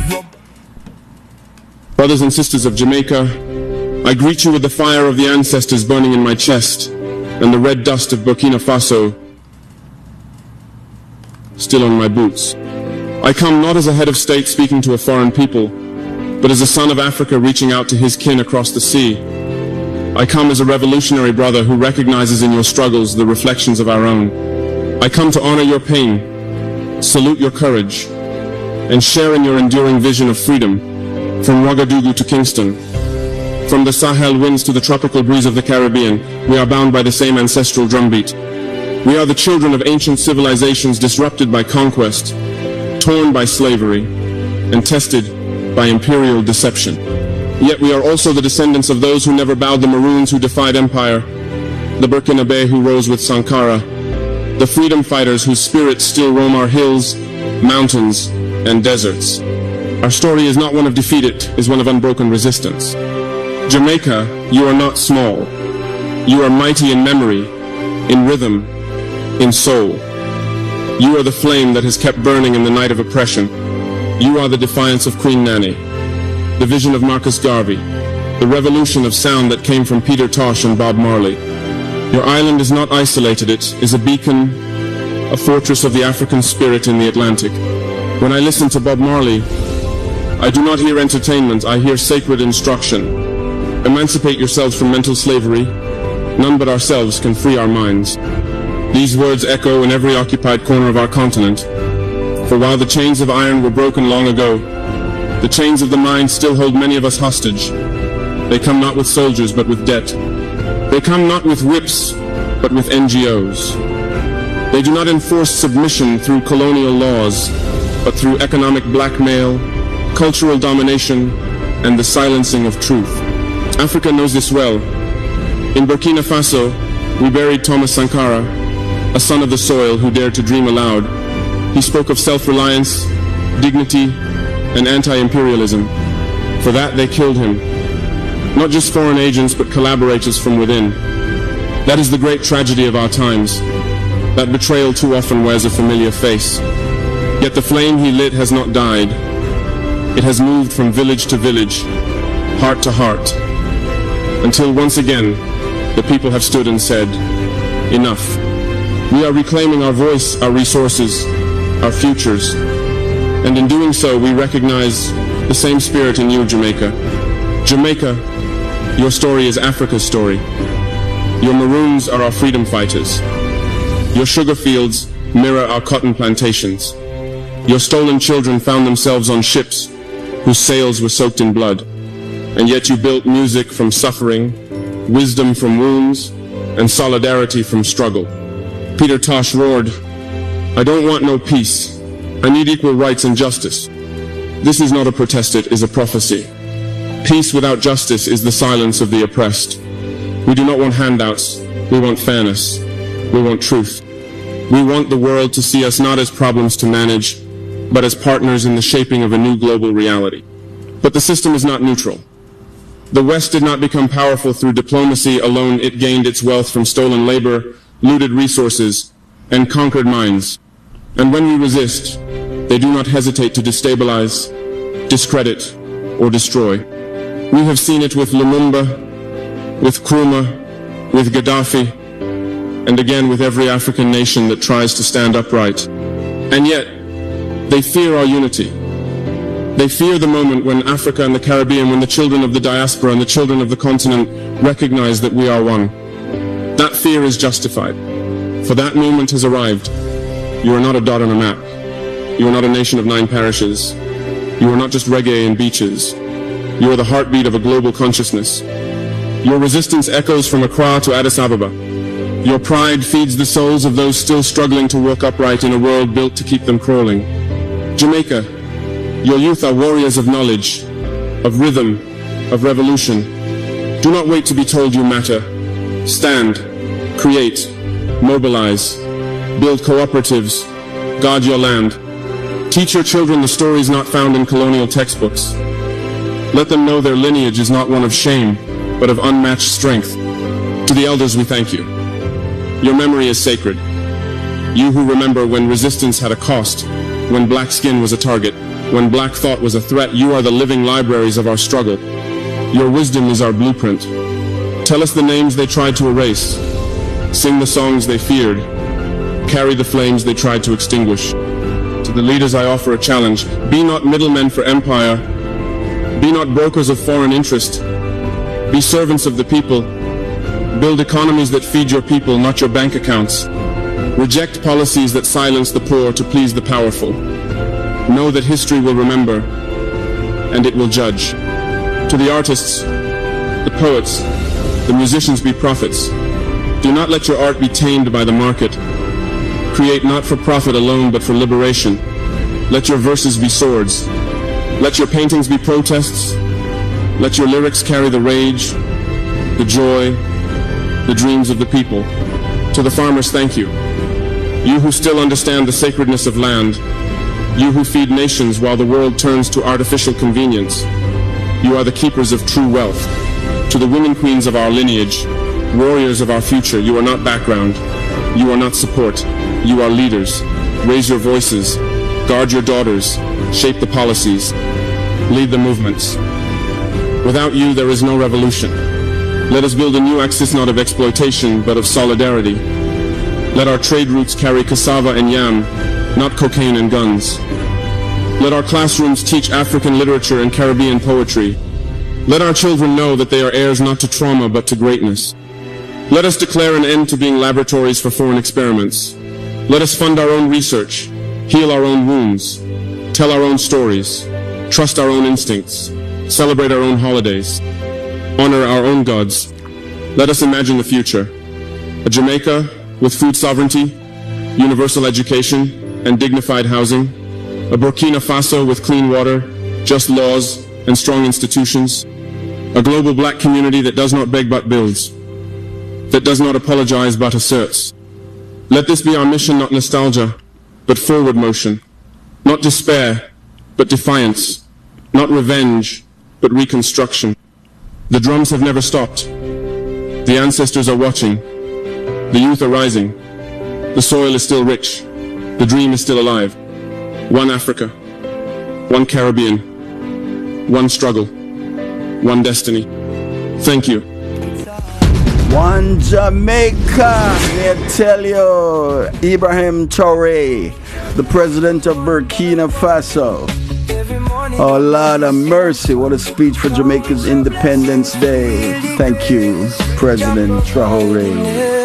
Brothers and sisters of Jamaica, I greet you with the fire of the ancestors burning in my chest and the red dust of Burkina Faso still on my boots. I come not as a head of state speaking to a foreign people, but as a son of Africa reaching out to his kin across the sea. I come as a revolutionary brother who recognizes in your struggles the reflections of our own. I come to honor your pain, salute your courage, and share in your enduring vision of freedom. From Ouagadougou to Kingston, from the Sahel winds to the tropical breeze of the Caribbean, we are bound by the same ancestral drumbeat. We are the children of ancient civilizations disrupted by conquest, torn by slavery, and tested by imperial deception. Yet we are also the descendants of those who never bowed, the Maroons who defied empire, the Burkinabe who rose with Sankara, the freedom fighters whose spirits still roam our hills, mountains, and deserts. Our story is not one of defeat, it is one of unbroken resistance. Jamaica, you are not small. You are mighty in memory, in rhythm, in soul. You are the flame that has kept burning in the night of oppression. You are the defiance of Queen Nanny, the vision of Marcus Garvey, the revolution of sound that came from Peter Tosh and Bob Marley. Your island is not isolated, it is a beacon, a fortress of the African spirit in the Atlantic. When I listen to Bob Marley, I do not hear entertainment, I hear sacred instruction. Emancipate yourselves from mental slavery. None but ourselves can free our minds. These words echo in every occupied corner of our continent. For while the chains of iron were broken long ago, the chains of the mind still hold many of us hostage. They come not with soldiers, but with debt. They come not with whips, but with NGOs. They do not enforce submission through colonial laws, but through economic blackmail, cultural domination, and the silencing of truth. Africa knows this well. In Burkina Faso, we buried Thomas Sankara, a son of the soil who dared to dream aloud. He spoke of self-reliance, dignity, and anti-imperialism. For that, they killed him. Not just foreign agents, but collaborators from within. That is the great tragedy of our times. That betrayal too often wears a familiar face. Yet the flame he lit has not died. It has moved from village to village, heart to heart, until once again the people have stood and said, enough. We are reclaiming our voice, our resources, our futures, and in doing so we recognize the same spirit in you, Jamaica. Jamaica, your story is Africa's story. Your Maroons are our freedom fighters. Your sugar fields mirror our cotton plantations. Your stolen children found themselves on ships whose sails were soaked in blood, and yet you built music from suffering, wisdom from wounds, and solidarity from struggle. Peter Tosh roared, I don't want no peace. I need equal rights and justice. This is not a protest, it is a prophecy. Peace without justice is the silence of the oppressed. We do not want handouts, we want fairness, we want truth. We want the world to see us not as problems to manage, but as partners in the shaping of a new global reality. But the system is not neutral. The West did not become powerful through diplomacy alone. It gained its wealth from stolen labor, looted resources, and conquered minds. And when we resist, they do not hesitate to destabilize, discredit, or destroy. We have seen it with Lumumba, with Nkrumah, with Gaddafi, and again with every African nation that tries to stand upright. And yet, they fear our unity. They fear the moment when Africa and the Caribbean, when the children of the diaspora and the children of the continent recognize that we are one. That fear is justified, for that moment has arrived. You are not a dot on a map. You are not a nation of 9 parishes. You are not just reggae and beaches. You are the heartbeat of a global consciousness. Your resistance echoes from Accra to Addis Ababa. Your pride feeds the souls of those still struggling to walk upright in a world built to keep them crawling. Jamaica, your youth are warriors of knowledge, of rhythm, of revolution. Do not wait to be told you matter. Stand, create, mobilize, build cooperatives, guard your land. Teach your children the stories not found in colonial textbooks. Let them know their lineage is not one of shame, but of unmatched strength. To the elders we thank you. Your memory is sacred. You who remember when resistance had a cost, when black skin was a target, When black thought was a threat, you are the living libraries of our struggle. Your wisdom is our blueprint. Tell us the names they tried to erase. Sing the songs they feared. Carry the flames they tried to extinguish. To the leaders I offer a challenge. Be not middlemen for empire. Be not brokers of foreign interest. Be servants of the people. Build economies that feed your people, not your bank accounts. Reject policies that silence the poor to please the powerful. Know that history will remember, and it will judge. To the artists, the poets, the musicians be prophets. Do not let your art be tamed by the market. Create not for profit alone, but for liberation. Let your verses be swords. Let your paintings be protests. Let your lyrics carry the rage, the joy, the dreams of the people. To the farmers, thank you. You who still understand the sacredness of land. You who feed nations while the world turns to artificial convenience. You are the keepers of true wealth. To the women queens of our lineage, warriors of our future, you are not background. You are not support. You are leaders. Raise your voices. Guard your daughters. Shape the policies. Lead the movements. Without you, there is no revolution. Let us build a new axis not of exploitation, but of solidarity. Let our trade routes carry cassava and yam, not cocaine and guns. Let our classrooms teach African literature and Caribbean poetry. Let our children know that they are heirs not to trauma but to greatness. Let us declare an end to being laboratories for foreign experiments. Let us fund our own research, heal our own wounds, tell our own stories, trust our own instincts, celebrate our own holidays, honor our own gods. Let us imagine the future. A Jamaica with food sovereignty, universal education, and dignified housing. A Burkina Faso with clean water, just laws, and strong institutions. A global black community that does not beg but builds, that does not apologize but asserts. Let this be our mission, not nostalgia, but forward motion. Not despair, but defiance. Not revenge, but reconstruction. The drums have never stopped. The ancestors are watching. The youth are rising. The soil is still rich. The dream is still alive. One Africa, one Caribbean, one struggle, one destiny. Thank you. One Jamaica, may I tell you, Ibrahim Traoré, the president of Burkina Faso. Oh, Lord of mercy, what a speech for Jamaica's Independence Day. Thank you, President Traoré.